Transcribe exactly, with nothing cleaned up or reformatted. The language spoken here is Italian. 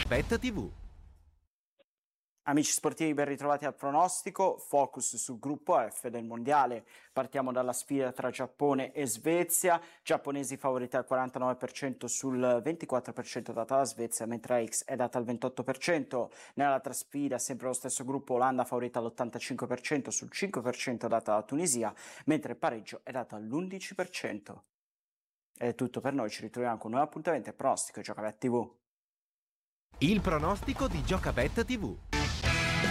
GiocaBet tivù. Amici sportivi, ben ritrovati al pronostico. Focus sul gruppo F del mondiale. Partiamo dalla sfida tra Giappone e Svezia. Giapponesi favoriti al quarantanove per cento sul ventiquattro per cento data la Svezia, mentre X è data al ventotto per cento. Nell'altra sfida, sempre lo stesso gruppo, Olanda favorita all'ottantacinque per cento sul cinque per cento data la Tunisia, mentre il pareggio è dato all'undici per cento. È tutto per noi, ci ritroviamo con un nuovo appuntamento e pronostico GiocaBet tivù. Il pronostico di GiocaBet tivù.